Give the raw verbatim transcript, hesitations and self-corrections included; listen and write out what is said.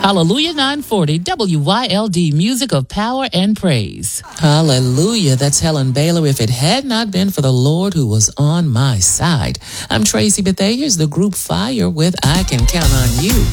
Hallelujah nine forty, W Y L D, music of power and praise. Hallelujah. That's Helen Baylor. If it had not been for the Lord who was on my side. I'm Tracy Bethea. Here's the group Fire with I Can Count on You.